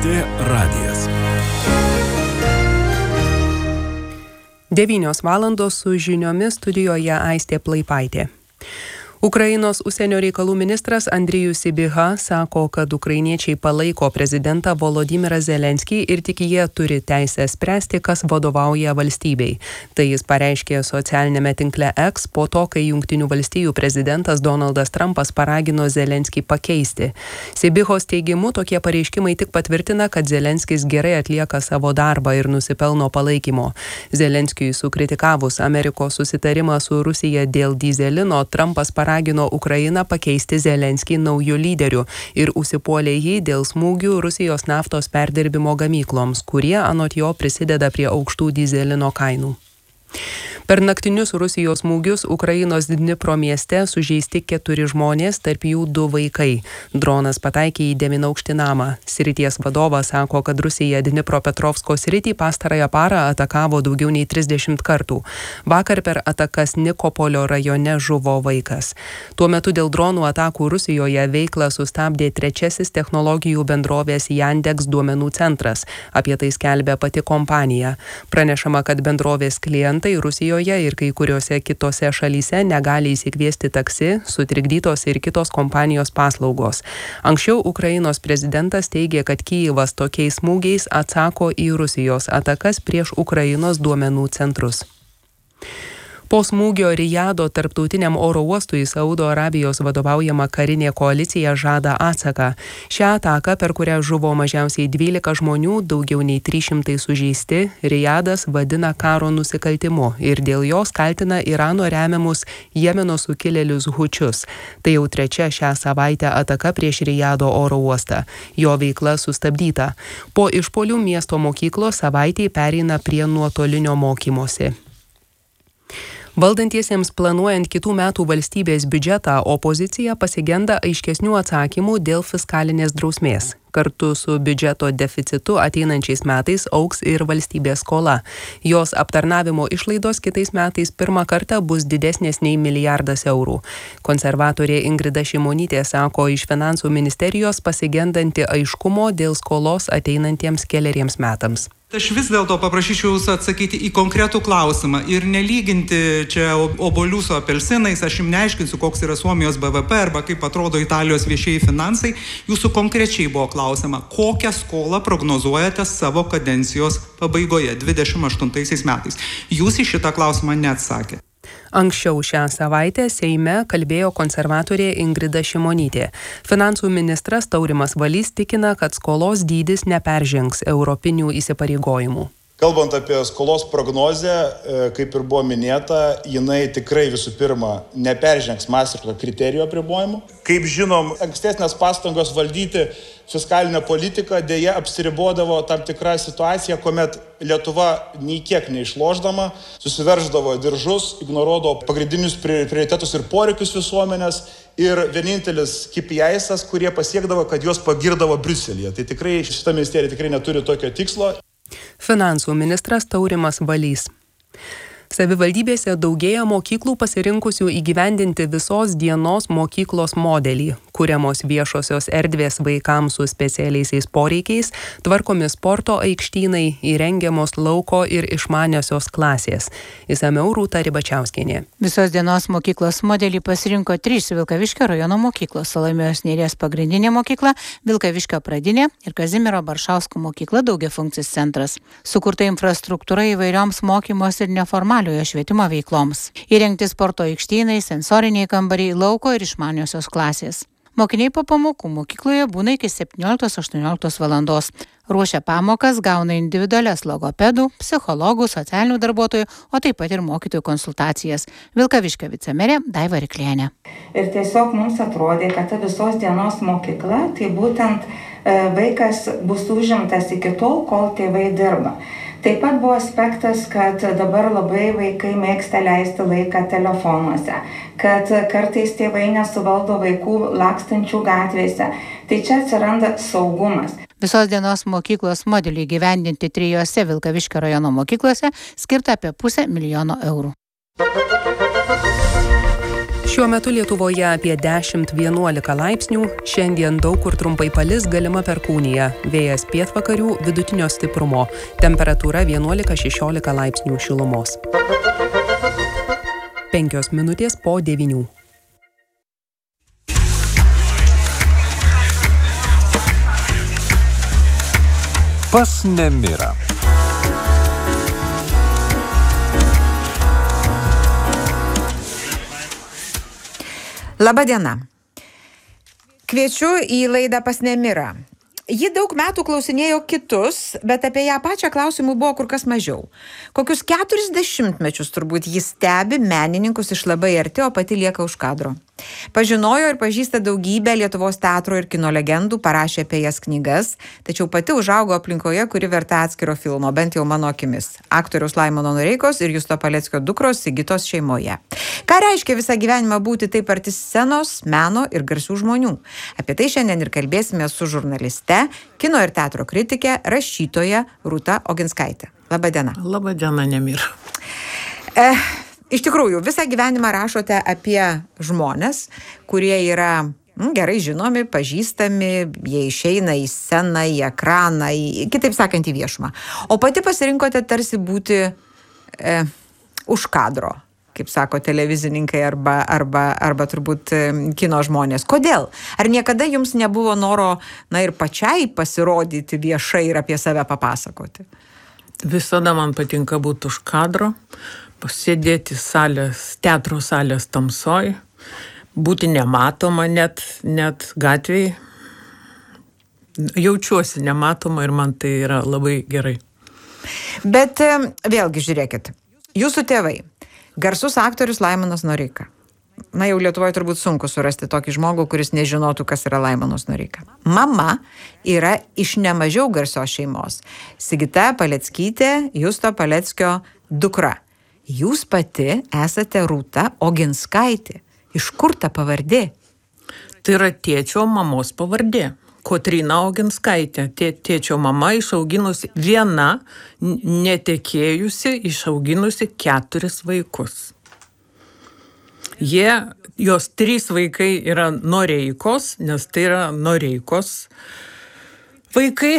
LRT radijas. 9 valandos su žiniomis studijoje Aistė Plaipaitė. Ukrainos užsienio reikalų ministras Andrijus Sybiha sako, kad ukrainiečiai palaiko prezidentą Volodymyrą Zelenskį ir tik jie turi teisę spręsti, kas vadovauja valstybei. Tai jis pareiškė socialinėme tinkle X po to, kai Jungtinių valstijų prezidentas Donaldas Trumpas paragino Zelenskį pakeisti. Sybihos teigimu, tokie pareiškimai tik patvirtina, kad Zelenskis gerai atlieka savo darbą ir nusipelno palaikymo. Zelenskiui sukritikavus Amerikos susitarimą su Rusija dėl dyzelino, Trumpas paragino Ukrainą pakeisti Zelenskį naujų lyderių ir užsipuolė jį dėl smūgių Rusijos naftos perdirbimo gamykloms, kurie anot jo prisideda prie aukštų dyzelino kainų. Per naktinius Rusijos smūgius Ukrainos Dnipro mieste sužeisti 4 žmonės, tarp jų 2 vaikai. Dronas pataikė į 9-aukštį namą. Srities vadovas sako, kad Rusija Dnipropetrovsko sritį pastarąją parą atakavo daugiau nei 30 kartų. Vakar per atakas Nikopolio rajone žuvo vaikas. Tuo metu dėl dronų atakų Rusijoje veiklą sustabdė 3. technologijų bendrovės Yandex duomenų centras. Apie tai skelbia pati kompanija. Pranešama, kad bendrovės klientai Rusijoje ir kai kuriuose kitose šalyse negali įsikviesti taksi, sutrikdytos ir kitos kompanijos paslaugos. Anksčiau Ukrainos prezidentas teigė, kad Kijevas tokiais smūgiais atsako į Rusijos atakas prieš Ukrainos duomenų centrus. Po smūgio Rijado tarptautiniam oro uostui Saudo Arabijos vadovaujama karinė koalicija žada atsaką. Šią ataką, per kurią žuvo mažiausiai 12 žmonių, daugiau nei 300 sužeisti, Rijadas vadina karo nusikaltimu ir dėl jos kaltina Irano remiamus Jemeno sukilėlius Hučius. Tai jau 3 šią savaitę ataka prieš Rijado oro uostą. Jo veikla sustabdyta. Po išpuolių miesto mokyklos savaitei pereina prie nuotolinio mokymosi. Valdantiesiems planuojant kitų metų valstybės biudžetą, opozicija pasigenda aiškesnių atsakymų dėl fiskalinės drausmės. Kartu su biudžeto deficitu ateinančiais metais augs ir valstybės skola. Jos aptarnavimo išlaidos kitais metais pirmą kartą bus didesnės nei 1 milijardas eurų. Konservatorė Ingrida Šimonytė sako iš finansų ministerijos pasigendanti aiškumo dėl skolos ateinantiems keleriems metams. Aš vis dėlto paprašyčiau jūsų atsakyti į konkretų klausimą ir nelyginti čia obuolių su apelsinais, aš jums neaiškinsiu, koks yra Suomijos BVP arba kaip atrodo Italijos viešieji finansai. Jūsų konkrečiai buvo klausima, kokią skolą prognozuojate savo kadencijos pabaigoje 28 metais. Jūs į šitą klausimą neatsakė. Anksčiau šią savaitę Seime kalbėjo konservatorė Ingrida Šimonytė. Finansų ministras Taurimas Valys tikina, kad skolos dydis neperžengs europinių įsipareigojimų. Kalbant apie skolos prognozę, kaip ir buvo minėta, jinai tikrai visų pirma neperžengs Maastrichto kriterijų apribojimų. Kaip žinom, ankstesnės pastangos valdyti fiskalinę politiką dėja apsiribodavo tam tikrą situaciją, kuomet Lietuva nei kiek neišlošdama susiverždavo diržus, ignoruodavo pagrindinius prioritetus ir poreikius visuomenės ir vienintelis KPI'as, kurie pasiekdavo, kad juos pagirdavo Briuselyje. Tai tikrai šita ministerija tikrai neturi tokio tikslo. Finansų ministras Taurimas Valys. Savivaldybėse daugėja mokyklų pasirinkusių įgyvendinti visos dienos mokyklos modelį. Kuriamos viešosios erdvės vaikams su specialiaisiais poreikiais, tvarkomi sporto aikštynai, įrengiamos lauko ir išmaniosios klasės. Išsamiau Rūta Ribačiauskienė. Visos dienos mokyklos modelį pasirinko 3 Vilkaviškio rajono mokyklos: Salomėjos Nėries pagrindinė mokykla, Vilkaviškio pradinė ir Kazimiero Baršausko mokykla daugiafunkcis centras. Sukurta infrastruktūra įvairioms mokymos ir neformaliojo švietimo veikloms. Įrengti sporto aikštynai, sensoriniai kambariai, lauko ir išmaniosios klasės. Mokiniai po pamokų mokykloje būna iki 17-18 valandos. Ruošia pamokas, gauna individualias logopedų, psichologų, socialinių darbuotojų, o taip pat ir mokytojų konsultacijas. Vilkaviškio vicemerė Daiva Riklienė. Ir tiesiog mums atrodė, kad ta visos dienos mokykla, tai būtent vaikas bus užimtas iki tol, kol tėvai dirba. Taip pat buvo aspektas, kad dabar labai vaikai mėgsta leisti laiką telefonuose, kad kartais tėvai nesuvaldo vaikų lakstančių gatvėse. Tai čia atsiranda saugumas. Visos dienos mokyklos modelį įgyvendinti 3 Vilkaviškio rajono mokyklose skirta apie 500 000 eurų. Šiuo metu Lietuvoje apie 10-11 laipsnių, šiandien daug kur trumpai palis, galima perkūnija, vėjas pietvakarių vidutinio stiprumo, temperatūra 11-16 laipsnių šilumos. 5 minutės po 9. Pas nemirą. Labadiena. Kviečiu į laidą Pas nemirą. Ji daug metų klausinėjo kitus, bet apie ją pačią klausimų buvo kur kas mažiau. Kokius 40 mečius turbūt jis stebi menininkus iš labai arti, o pati lieka už kadro. Pažinojo ir pažįsta daugybę Lietuvos teatro ir kino legendų, parašė apie jas knygas, tačiau pati užaugo aplinkoje, kuri verta atskiro filmo, bent jau mano akimis. Aktoriaus Laimono Noreikos ir Justo Paleckio dukros Sigitos šeimoje. Ką reiškia visą gyvenimą būti taip arti scenos, meno ir garsių žmonių? Apie tai šiandien ir kalbėsime su žurnaliste, kino ir teatro kritike, rašytoja Rūta Oginskaite. Labadiena. Labadiena, Nemira. Iš tikrųjų, visą gyvenimą rašote apie žmones, kurie yra gerai žinomi, pažįstami, jie išeina į sceną, į ekraną, kitaip sakant, į viešumą. O pati pasirinkote tarsi būti už kadro, kaip sako televizininkai arba turbūt kino žmonės. Kodėl? Ar niekada jums nebuvo noro, ir pačiai pasirodyti viešai ir apie save papasakoti? Visada man patinka būti už kadro, pasėdėti teatro salės tamsoj, būti nematoma net gatvėj. Jaučiuosi nematoma ir man tai yra labai gerai. Bet vėlgi žiūrėkit, jūsų tėvai, garsus aktorius Laimonas Noreika. Jau Lietuvoje turbūt sunku surasti tokį žmogų, kuris nežinotų, kas yra Laimonas Noreika. Mama yra iš nemažiau garsios šeimos. Sigita Paleckytė, Justo Paleckio dukra. Jūs pati esate Rūta Oginskaitė. Iš kur ta pavardė? Tai yra tėčio mamos pavardė. Kotryna Oginskaitė. Tėčio mama išauginusi viena, netekėjusi, išauginusi 4 vaikus. Jos 3 vaikai yra Noreikos, nes tai yra Noreikos vaikai.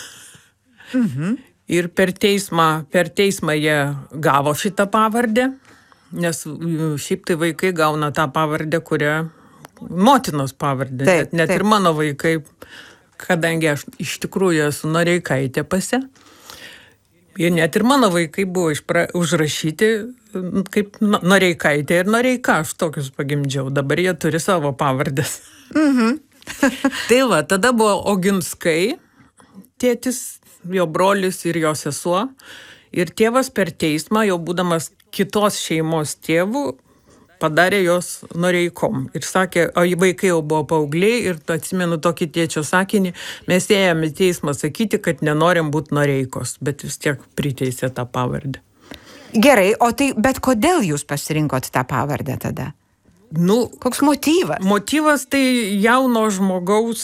Ir per teismą jie gavo šitą pavardę, nes šiaip tai vaikai gauna tą pavardę, kurią motinos pavardę. Taip. Net ir mano vaikai, kadangi aš iš tikrųjų esu Noreikaitė pase, ir net ir mano vaikai buvo užrašyti kaip Noreikaitė ir Noreika, aš tokius pagimdžiau, dabar jie turi savo pavardės. Tai va, tada buvo Oginskai, tėtis, jo brolis ir jo sesuo. Ir tėvas per teismą, jau būdamas kitos šeimos tėvų, padarė jos Noreikom. Ir sakė, o vaikai jau buvo paaugliai ir atsimenu tokį tėčio sakinį, mes ėjome į teismą sakyti, kad nenorim būti Noreikos, bet vis tiek priteisė tą pavardę. Gerai, bet kodėl jūs pasirinkot tą pavardę tada? Koks motyvas? Motyvas tai jauno žmogaus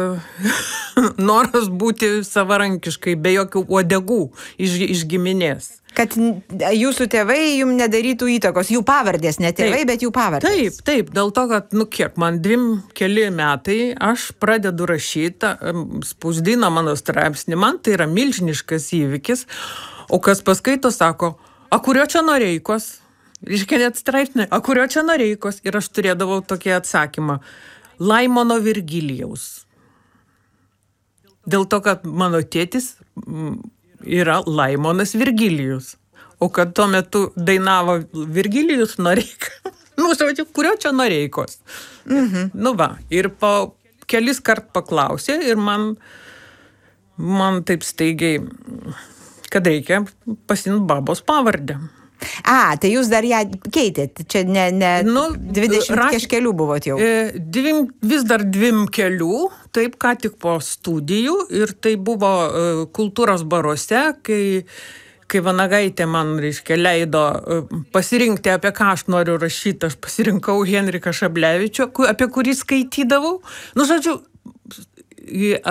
noras būti savarankiškai, be jokių uodegų iš giminės. Kad jūsų tėvai jums nedarytų įtakos, jų pavardės, ne tėvai, bet jų pavardės. Taip, dėl to, kad, man 2 metai, aš pradedu rašyti, spausdina mano straipsnį, man tai yra milžiniškas įvykis, o kas paskaito, sako, a kurio čia Noreikos? Reiškia net straipsnį, a kurio čia Noreikos? Ir aš turėdavau tokį atsakymą, Laimono Virgilijaus. Dėl to, kad mano tėtis yra Laimonas Virgilijus. O kad tuo metu dainavo Virgilijus Noreika, žodžiu, kurio čia Noreikos? Ir po kelis kart paklausė ir man taip staigiai, kad reikia pasiimti babos pavardę. Tai jūs dar ją keitėt, čia ne 20 kažkelių buvot jau. Vis dar 2 kelių, taip ką tik po studijų, ir tai buvo kultūros baruose, kai Vanagaitė man, leido pasirinkti, apie ką aš noriu rašyti, aš pasirinkau Henriką Šablevičių, apie kurį skaitydavau. Žodžiu,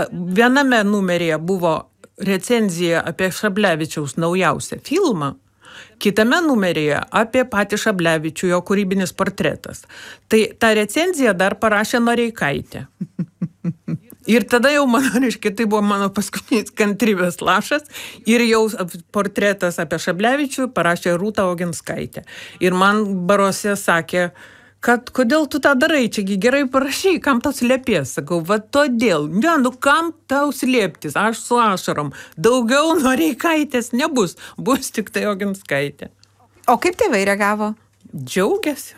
viename numeryje buvo recenzija apie Šablevičiaus naujausią filmą. Kitame numeryje apie patį Šablevičių, jo kūrybinis portretas. Tai tą recenziją dar parašė Noreikaitė. Ir tada jau, tai buvo mano paskutinis kantrybės lašas ir jau portretas apie Šablevičių parašė Rūta Oginskaitė. Ir man Barose sakė, kad kodėl tu tą darai, čiagi gerai parašai, kam tau slėpės, sakau, va todėl, kam tau slėptis, aš su ašarom, daugiau Noreikaitės nebus, bus tik tai Oginskaitė. O kaip tėvai reagavo? Džiaugiasi.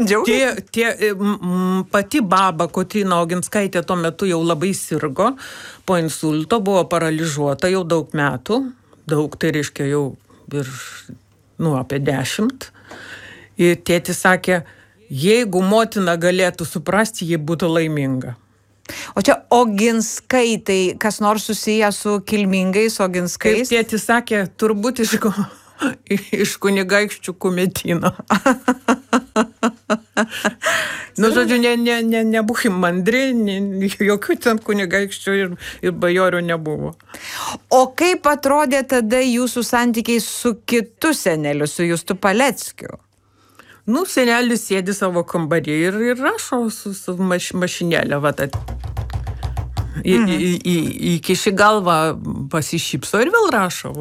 Pati baba Kotryna Oginskaitė tuo metu jau labai sirgo, po insulto buvo paralyžiuota jau daug metų, tai reiškia jau apie 10. Ir tėtis sakė, jeigu motina galėtų suprasti, ji būtų laiminga. O čia Oginskaitai, kas nors susiję su kilmingais Oginskais? Kaip tėtis sakė, turbūt iš kunigaikščių Kumetyno. Žodžiu, nebūkim mandri, jokių ten kunigaikščių ir bajorių nebuvo. O kaip atrodė tada jūsų santykiai su kitu seneliu, su Justu Paleckiu? Senelis sėdi savo kambarį ir rašo su mašinėlė, įkiši galvą, pasišypso ir vėl rašo.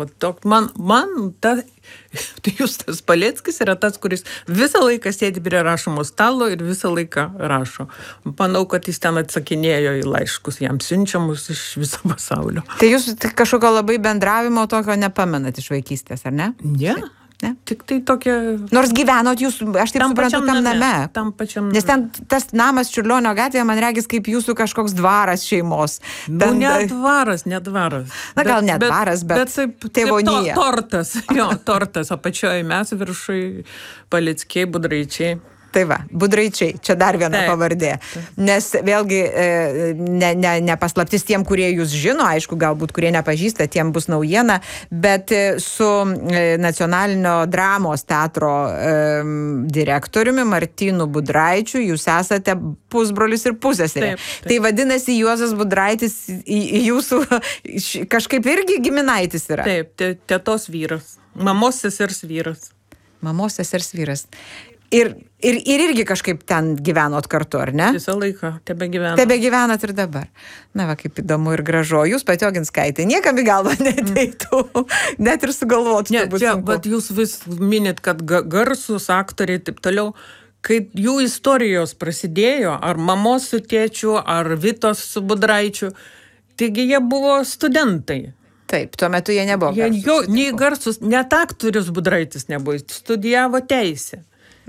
Justas Paleckis yra tas, kuris visą laiką sėdi prie rašomo stalo ir visą laiką rašo. Manau, kad jis ten atsakinėjo į laiškus, jam siunčiamus iš viso pasaulio. Tai jūs kažkokio labai bendravimo tokio nepamenat iš vaikystės, ar ne? Ne? Tik tai tokia... Nors gyvenot jūs, aš taip suprantu, tam name. Tam pačiam name. Nes ten tas namas Čiurlionio gatvėje, man regis, kaip jūsų kažkoks dvaras šeimos. Ne dvaras. Gal ne dvaras, bet tėvonija. Tortas, apačioje mes, viršui Paleckiai, Budraičiai. Tai va, Budraičiai, čia dar viena pavardė. Nes vėlgi ne paslaptis tiem, kurie jūs žino, aišku, galbūt kurie nepažįsta, tiem bus naujiena, bet su Nacionalinio dramos teatro direktoriumi Martynu Budraičiu jūs esate pusbrolis ir pusseserė. Tai vadinasi, Juozas Budraitis jūsų kažkaip irgi giminaitis yra. Taip, tetos vyras, mamos sesers vyras. Mamos sesers vyras. Ir irgi kažkaip ten gyvenot kartu, ar ne? Visą laiką, tebegyvenat. Tebegyvenat ir dabar. Na va, kaip įdomu ir gražu. Jūs pati Oginskaitė, niekam į galvą neteitų, net ir sugalvotų. Bet jūs vis minit, kad garsus aktoriai taip toliau, kai jų istorijos prasidėjo, ar mamos su tėčiu, ar Vitos su Budraičiu, taigi jie buvo studentai. Taip, tuo metu jie nebuvo garsus. Nei garsus, net aktorius Budraitis nebuvo, studijavo teisę.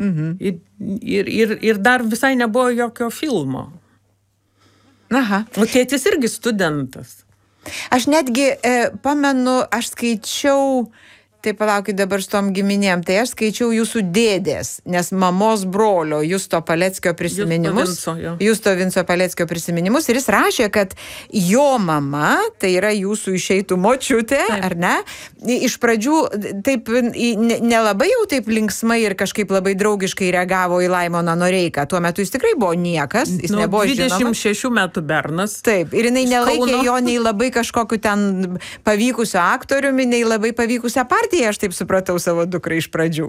Ir dar visai nebuvo jokio filmo. Aha. O tėtis irgi studentas. Aš netgi pamenu, aš skaičiau, tai palaukit dabar su tom giminėm, tai aš skaičiau jūsų dėdės, nes mamos brolio Justo Paleckio prisiminimus. Justo Vinco Paleckio prisiminimus. Ir jis rašė, kad jo mama, tai yra jūsų išeitų močiutė, ar ne? Iš pradžių taip nelabai jau taip linksmai ir kažkaip labai draugiškai reagavo į Laimoną Noreiką. Tuo metu jis tikrai buvo niekas, jis nebuvo žinomas. 26 metų bernas. Taip, ir jinai nelaikė jo nei labai kažkokiu ten pavykusiu aktoriumi, nei labai pavykusią partiją. Aš taip supratau savo dukrą iš pradžių.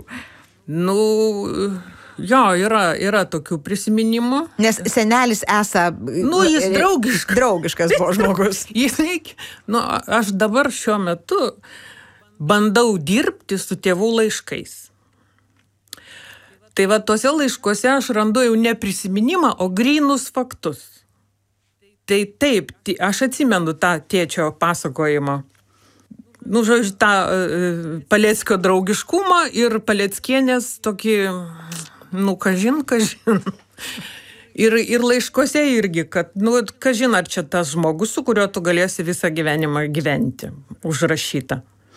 Yra tokių prisiminimų. Nes senelis jis draugiškas buvo žmogus. Aš dabar šiuo metu bandau dirbti su tėvų laiškais. Tai va, tuose laiškuose aš randu jau ne prisiminimą, o grynus faktus. Tai taip, aš atsimenu tą tėčio pasakojimą. Žodžiu, tą Paleckio draugiškumą ir Paleckienės tokį, kažin. Ir laiškuose irgi, kad, kažin, ar čia tas žmogus, su kuriuo tu galėsi visą gyvenimą gyventi, užrašyta.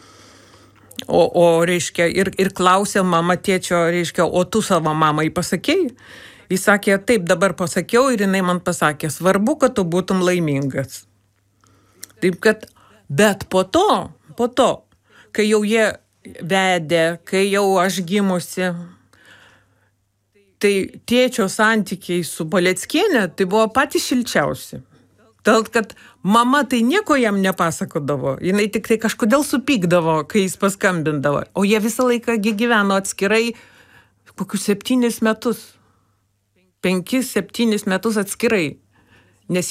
O reiškia, ir klausė mama tėčio, reiškia, o tu savo mamai pasakėjai? Jis sakė, taip, dabar pasakiau ir jinai man pasakė, svarbu, kad tu būtum laimingas. Taip, kad, bet po to, kai jau jie vedė, kai jau aš gimusi, tai tėčio santykiai su Paleckiene, tai buvo patys šilčiausi. Todėl, kad mama tai nieko jam nepasakodavo, jinai tik tai kažkodėl supykdavo, kai jis paskambindavo, o jie visą laiką gyveno atskirai kokius 7 metus. 5-7 metus atskirai. Nes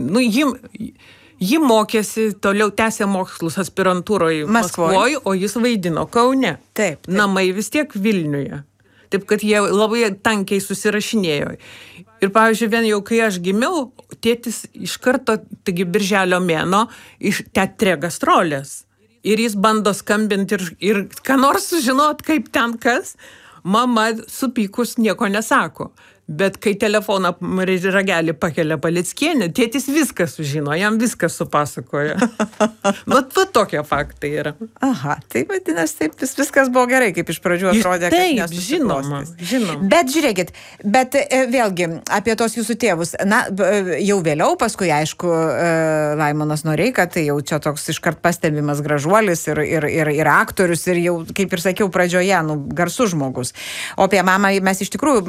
ji mokėsi, toliau tęsė mokslus aspirantūroje Maskvoje, o jis vaidino Kaune. Taip. Namai vis tiek Vilniuje. Taip, kad jie labai tankiai susirašinėjo. Ir, pavyzdžiui, vien jau kai aš gimiau, tėtis iš karto, taigi birželio mėno, iš teatre gastrolės. Ir jis bando skambinti ir ką nors sužinot, kaip ten kas. Mama supykus nieko nesako. Bet kai telefoną ragelį pakelia Paleckienė, tėtis viską sužino, jam viską supasakoja. Vat tokie faktai yra. Aha, tai vadinasi, taip viskas buvo gerai, kaip iš pradžių atrodė, kad nesusiklostys. Žinoma. Bet žiūrėkit, vėlgi apie tos jūsų tėvus, jau vėliau, paskui, aišku, Laimonas Noreika, tai jau čia toks iškart pastebimas gražuolis ir aktorius, ir jau, kaip ir sakiau pradžioje, garsus žmogus. O apie mamą mes iš tikrųjų